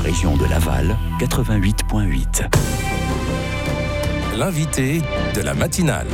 région de Laval, 88.8. L'invité de la matinale.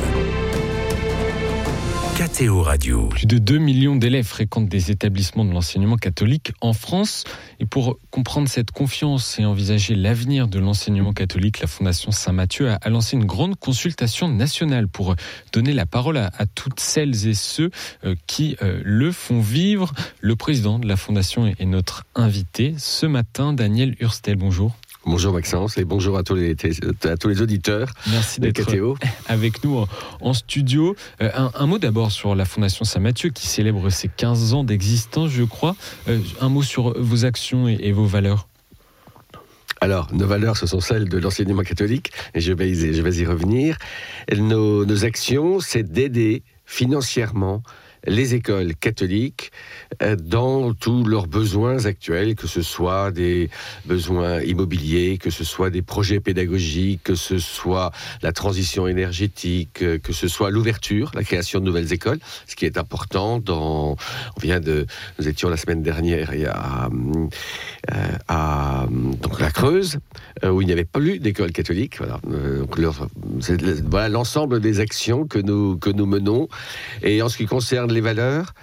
KTO Radio. Plus de 2 millions d'élèves fréquentent des établissements de l'enseignement catholique en France. Et pour comprendre cette confiance et envisager l'avenir de l'enseignement catholique, la Fondation Saint-Matthieu a lancé une grande consultation nationale pour donner la parole à toutes celles et ceux qui le font vivre. Le président de la Fondation est notre invité ce matin, Daniel Hurstel. Bonjour. Bonjour Maxence et bonjour à tous les auditeurs. Merci d'être KTO avec nous en studio. Un mot d'abord sur la Fondation Saint-Matthieu qui célèbre ses 15 ans d'existence, je crois. Un mot sur vos actions et vos valeurs. Alors, nos valeurs, ce sont celles de l'enseignement catholique et je vais y revenir. Nos actions, c'est d'aider financièrement les écoles catholiques dans tous leurs besoins actuels, que ce soit des besoins immobiliers, que ce soit des projets pédagogiques, que ce soit la transition énergétique, que ce soit l'ouverture, la création de nouvelles écoles, ce qui est important. Nous étions la semaine dernière à la Creuse, où il n'y avait pas eu d'école catholique. Voilà l'ensemble des actions que nous menons. Et en ce qui concerne les valeurs,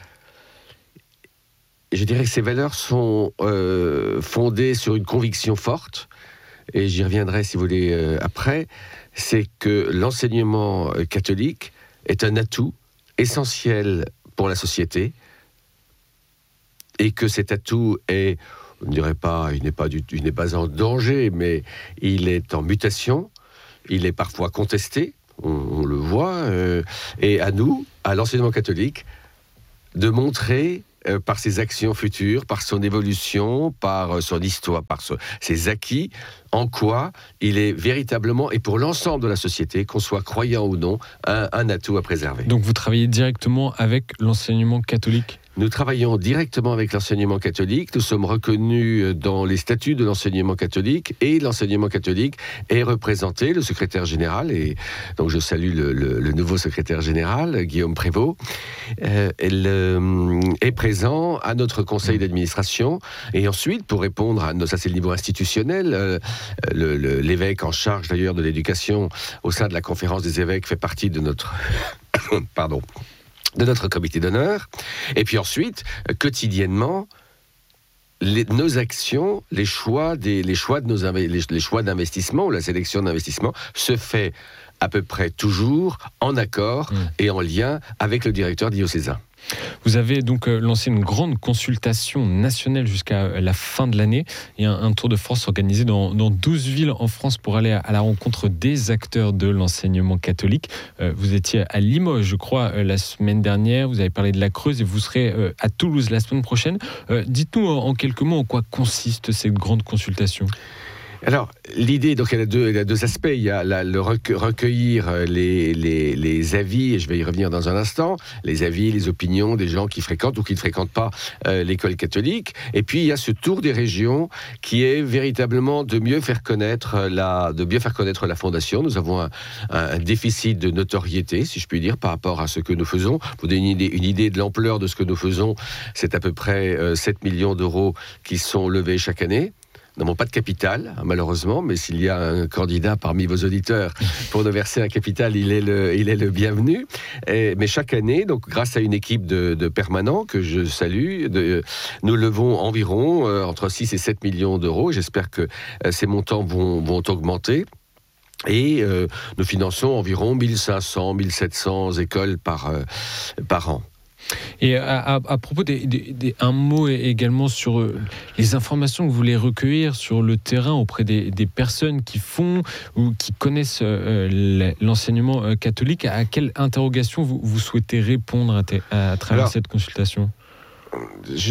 je dirais que ces valeurs sont fondées sur une conviction forte, et j'y reviendrai si vous voulez après, c'est que l'enseignement catholique est un atout essentiel pour la société, et que cet atout est, on ne dirait pas, il n'est pas en danger, mais il est en mutation, il est parfois contesté, on le voit, et à nous, à l'enseignement catholique, de montrer par ses actions futures, par son évolution, par son histoire, par ses acquis, en quoi il est véritablement, et pour l'ensemble de la société, qu'on soit croyant ou non, un atout à préserver. Donc vous travaillez directement avec l'enseignement catholique ? Nous travaillons directement avec l'enseignement catholique. Nous sommes reconnus dans les statuts de l'enseignement catholique, et l'enseignement catholique est représenté, le secrétaire général, et donc je salue le nouveau secrétaire général, Guillaume Prévost, est présent à notre conseil d'administration. Et ensuite, pour répondre à ça, c'est le niveau institutionnel, l'évêque en charge d'ailleurs de l'éducation au sein de la conférence des évêques fait partie de notre de notre comité d'honneur. Et puis ensuite, quotidiennement, nos actions, les choix d'investissement ou la sélection d'investissement se fait à peu près toujours en accord et en lien avec le directeur diocésain. Vous avez donc lancé une grande consultation nationale jusqu'à la fin de l'année. Il y a un tour de force organisé dans 12 villes en France pour aller à la rencontre des acteurs de l'enseignement catholique. Vous étiez à Limoges, je crois, la semaine dernière. Vous avez parlé de la Creuse et vous serez à Toulouse la semaine prochaine. Dites-nous en quelques mots en quoi consiste cette grande consultation. Alors, l'idée, donc, elle a deux aspects. Il y a recueillir les avis, et je vais y revenir dans un instant, les avis, les opinions des gens qui fréquentent ou qui ne fréquentent pas l'école catholique. Et puis, il y a ce tour des régions qui est véritablement de mieux faire connaître la Fondation. Nous avons un déficit de notoriété, si je puis dire, par rapport à ce que nous faisons. Pour vous donner une idée de l'ampleur de ce que nous faisons, c'est à peu près 7 millions d'euros qui sont levés chaque année. Nous n'avons pas de capital, malheureusement, mais s'il y a un candidat parmi vos auditeurs pour nous verser un capital, il est le bienvenu. Mais chaque année, donc grâce à une équipe de permanents que je salue, nous levons environ entre 6 et 7 millions d'euros. J'espère que ces montants vont augmenter. Et nous finançons environ 1500, 1700 écoles par an. Et à propos un mot également sur les informations que vous voulez recueillir sur le terrain auprès des personnes qui font ou qui connaissent l'enseignement catholique. À quelle interrogation vous souhaitez répondre à travers cette consultation ? Je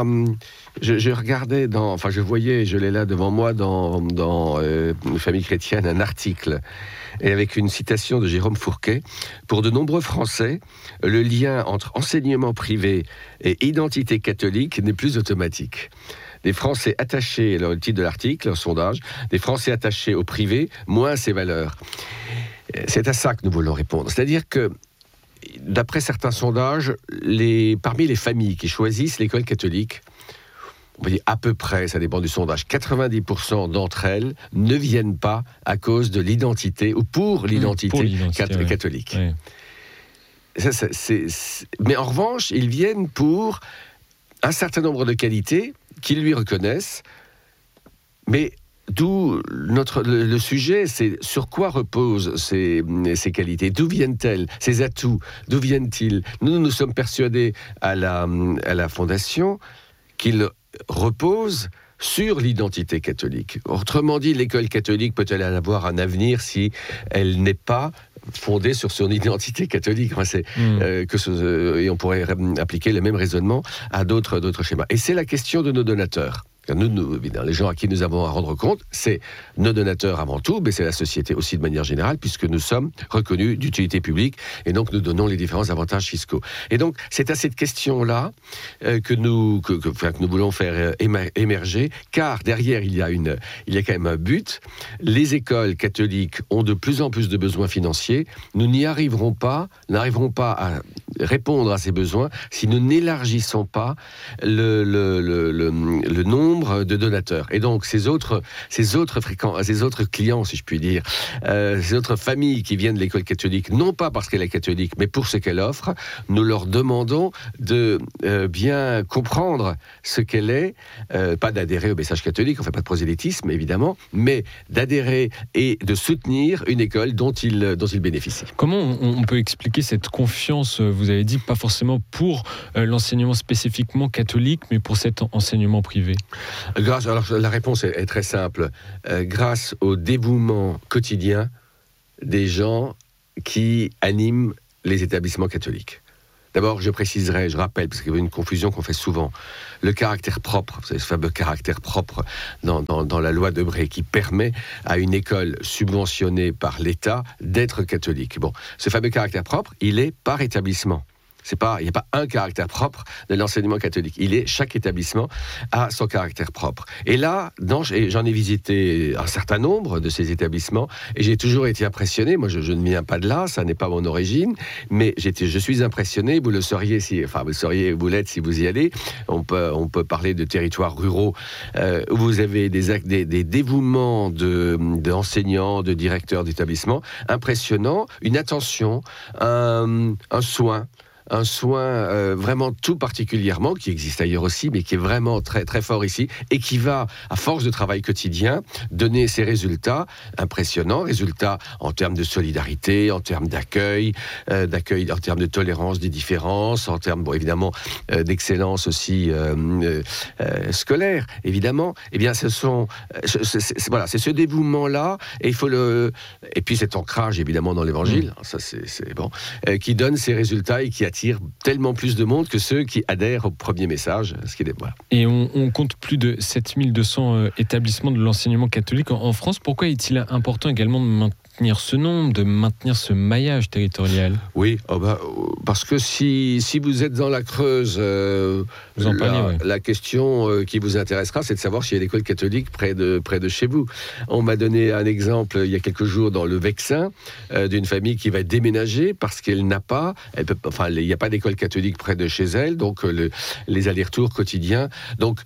regardais je voyais, je l'ai là devant moi dans une famille chrétienne, un article, et avec une citation de Jérôme Fourquet. Pour de nombreux Français, le lien entre enseignement privé et identité catholique n'est plus automatique. Des Français attachés, alors le titre de l'article, un sondage, des Français attachés au privé, moins à ses valeurs. C'est à ça que nous voulons répondre. C'est-à-dire que d'après certains sondages, parmi les familles qui choisissent l'école catholique, on va dire à peu près, ça dépend du sondage, 90% d'entre elles ne viennent pas à cause de l'identité ou pour l'identité catholique. Ouais. Mais en revanche, ils viennent pour un certain nombre de qualités qu'ils lui reconnaissent, mais d'où le sujet, c'est sur quoi reposent ces qualités, d'où viennent-elles, ces atouts, d'où viennent-ils? Nous sommes persuadés à la Fondation qu'ils reposent sur l'identité catholique. Autrement dit, l'école catholique peut-elle avoir un avenir si elle n'est pas fondée sur son identité catholique? Et on pourrait appliquer le même raisonnement à d'autres schémas. Et c'est la question de nos donateurs. Nous, évidemment, les gens à qui nous avons à rendre compte, c'est nos donateurs avant tout, mais c'est la société aussi de manière générale, puisque nous sommes reconnus d'utilité publique, et donc nous donnons les différents avantages fiscaux. Et donc, c'est à cette question-là que nous voulons faire émerger, car derrière, il y a quand même un but. Les écoles catholiques ont de plus en plus de besoins financiers. Nous n'arriverons pas à répondre à ces besoins si nous n'élargissons pas le nombre de donateurs. Et donc, ces autres clients, si je puis dire, ces autres familles qui viennent de l'école catholique, non pas parce qu'elle est catholique, mais pour ce qu'elle offre, nous leur demandons de bien comprendre ce qu'elle est, pas d'adhérer au message catholique, on ne fait pas de prosélytisme, évidemment, mais d'adhérer et de soutenir une école dont ils bénéficient. Comment on peut expliquer cette confiance, vous avez dit, pas forcément pour l'enseignement spécifiquement catholique, mais pour cet enseignement privé? Alors, la réponse est très simple. Grâce au dévouement quotidien des gens qui animent les établissements catholiques. D'abord, je rappelle, parce qu'il y a une confusion qu'on fait souvent, le caractère propre, vous savez, ce fameux caractère propre dans la loi Debré qui permet à une école subventionnée par l'État d'être catholique. Bon, ce fameux caractère propre, il est par établissement. Il n'y a pas un caractère propre de l'enseignement catholique. Chaque établissement a son caractère propre. Et là, j'en ai visité un certain nombre de ces établissements et j'ai toujours été impressionné. Moi, je ne viens pas de là, ça n'est pas mon origine, mais je suis impressionné. Vous le sauriez vous l'êtes si vous y allez. On peut parler de territoires ruraux où vous avez des dévouements d'enseignants, de directeurs d'établissements impressionnants, une attention, un soin vraiment tout particulièrement, qui existe ailleurs aussi, mais qui est vraiment très, très fort ici, et qui va, à force de travail quotidien, donner ses résultats impressionnants, résultats en termes de solidarité, en termes d'accueil, en termes de tolérance des différences, en termes, évidemment, d'excellence aussi scolaire, évidemment. Eh bien, c'est ce dévouement-là, et et puis cet ancrage, évidemment, dans l'Évangile, ça c'est bon, qui donne ses résultats et qui attire tellement plus de monde que ceux qui adhèrent au premier message. Et on compte plus de 7200 établissements de l'enseignement catholique en France. Pourquoi est-il important également de maintenir ce nombre, de maintenir ce maillage territorial? Oui, parce que si vous êtes dans la Creuse, la question qui vous intéressera, c'est de savoir s'il y a une école catholique près de chez vous. On m'a donné un exemple il y a quelques jours dans le Vexin d'une famille qui va déménager parce qu'elle n'a pas, il n'y a pas d'école catholique près de chez elle, donc les allers-retours quotidiens. Donc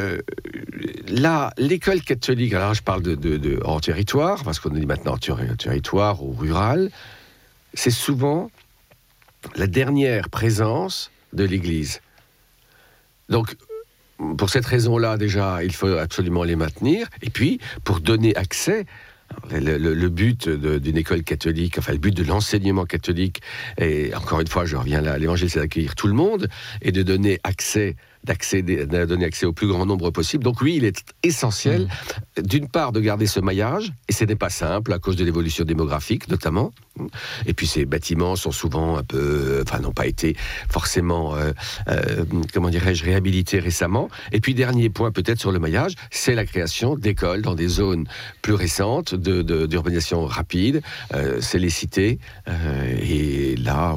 là, l'école catholique, alors je parle de hors territoire, parce qu'on dit maintenant territoire ou rural, c'est souvent la dernière présence de l'Église. Donc, pour cette raison-là, déjà, il faut absolument les maintenir. Et puis, pour donner accès, le but d'une école catholique, le but de l'enseignement catholique, et encore une fois, je reviens là, l'évangile, c'est d'accueillir tout le monde, et de donner accès au plus grand nombre possible. Donc oui, il est essentiel, d'une part, de garder ce maillage, et ce n'est pas simple, à cause de l'évolution démographique, notamment. Et puis ces bâtiments sont souvent n'ont pas été forcément, réhabilités récemment. Et puis dernier point peut-être sur le maillage, c'est la création d'écoles dans des zones plus récentes, d'urbanisation rapide, c'est les cités. Et là,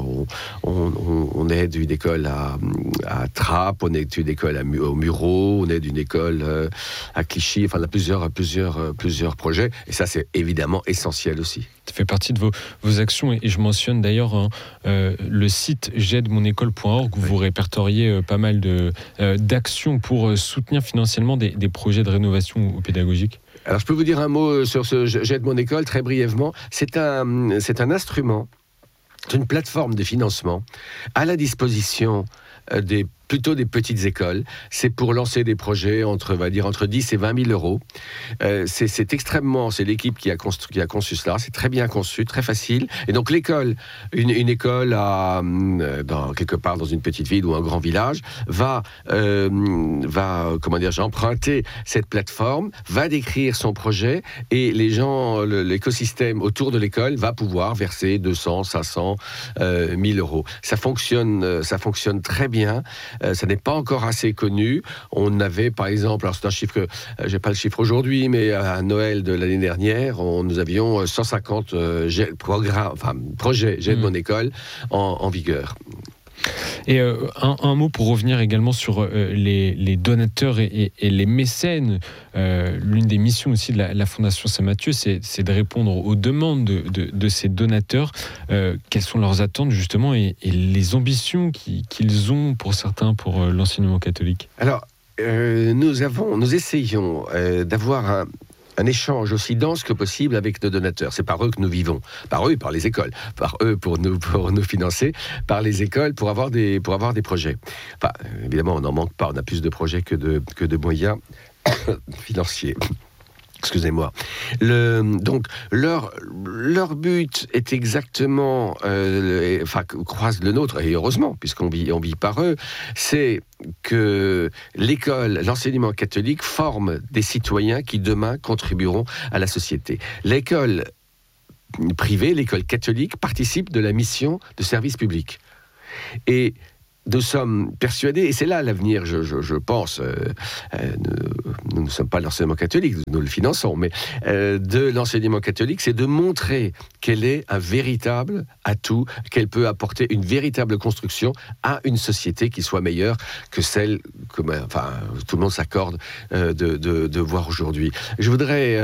on aide une école à Trappes, on aide une école au Mureau, on aide une école à Clichy. Enfin, on a plusieurs projets. Et ça, c'est évidemment essentiel aussi. Ça fait partie de vos actions et je mentionne d'ailleurs le site j'aidemonécole.org où vous répertoriez pas mal d'actions pour soutenir financièrement des projets de rénovation ou pédagogique. Alors je peux vous dire un mot sur ce J'aide mon école très brièvement. C'est un instrument, c'est une plateforme de financement à la disposition plutôt des petites écoles. C'est pour lancer des projets entre 10 et 20 000 euros. C'est l'équipe qui a conçu cela. C'est très bien conçu, très facile. Et donc l'école, une école quelque part dans une petite ville ou un grand village, va emprunter cette plateforme, va décrire son projet et les gens, l'écosystème autour de l'école va pouvoir verser 200, 500, 1000 euros. Ça fonctionne très bien. Ça n'est pas encore assez connu. On avait, par exemple, alors c'est un chiffre que j'ai pas le chiffre aujourd'hui, mais à Noël de l'année dernière, nous avions 150 projets J'aide mon école en vigueur. Et un mot pour revenir également sur les donateurs et les mécènes. L'une des missions aussi de la Fondation Saint-Mathieu, c'est de répondre aux demandes de ces donateurs. Quelles sont leurs attentes justement et les ambitions qu'ils ont pour certains pour l'enseignement catholique? Alors, nous essayons d'avoir un échange aussi dense que possible avec nos donateurs. C'est par eux que nous vivons. Par eux et par les écoles. Par eux pour nous financer, par les écoles pour avoir des projets. Enfin, évidemment, on n'en manque pas. On a plus de projets que de moyens financiers. Excusez-moi. Donc, leur but est exactement, croise le nôtre, et heureusement, puisqu'on vit par eux, c'est que l'école, l'enseignement catholique forme des citoyens qui demain contribueront à la société. L'école privée, l'école catholique, participe de la mission de service public. Et nous sommes persuadés, et c'est là l'avenir, je pense, nous ne sommes pas l'enseignement catholique, nous le finançons, mais de l'enseignement catholique, c'est de montrer qu'elle est un véritable atout, qu'elle peut apporter une véritable construction à une société qui soit meilleure que celle que tout le monde s'accorde de voir aujourd'hui. Je voudrais...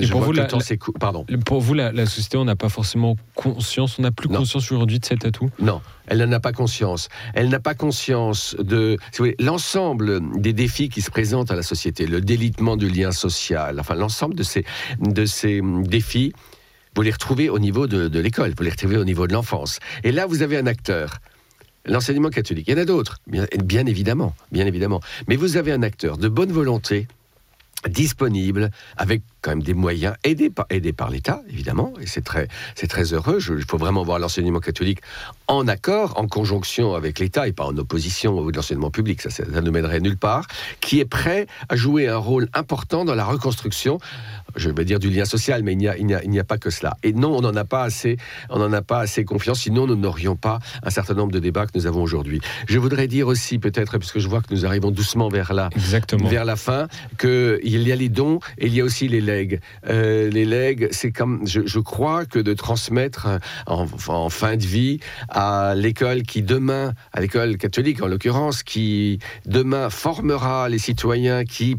Pour vous, la société, on n'a pas forcément conscience, on n'a plus conscience aujourd'hui de cet atout ? Non. Elle n'en a pas conscience. Elle n'a pas conscience de l'ensemble des défis qui se présentent à la société, le délitement du lien social, l'ensemble de ces défis, vous les retrouvez au niveau de l'école, vous les retrouvez au niveau de l'enfance. Et là, vous avez un acteur, l'enseignement catholique. Il y en a d'autres, bien évidemment. Mais vous avez un acteur de bonne volonté, disponible, avec quand même des moyens, aidés par l'État, évidemment, et c'est très heureux. Il faut vraiment voir l'enseignement catholique en accord, en conjonction avec l'État, et pas en opposition au l'enseignement public, ça ne mènerait nulle part, qui est prêt à jouer un rôle important dans la reconstruction, je vais dire du lien social, mais il n'y a pas que cela. Et non, on n'en a pas assez confiance, sinon nous n'aurions pas un certain nombre de débats que nous avons aujourd'hui. Je voudrais dire aussi, peut-être, puisque je vois que nous arrivons doucement vers la fin, qu'il y a les dons et il y a aussi les legs. Les legs, c'est comme, je crois que de transmettre en fin de vie à l'école qui demain, à l'école catholique en l'occurrence, qui demain formera les citoyens qui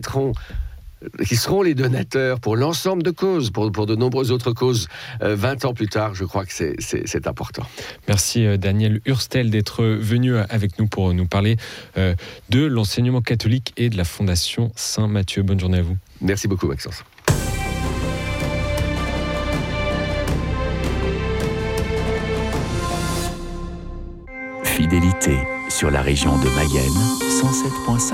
seront les donateurs pour l'ensemble de causes, pour de nombreuses autres causes, 20 ans plus tard, je crois que c'est important. Merci Daniel Hurstel d'être venu avec nous pour nous parler de l'enseignement catholique et de la Fondation Saint-Mathieu. Bonne journée à vous. Merci beaucoup Maxence. Fidélité sur la région de Mayenne, 107.5.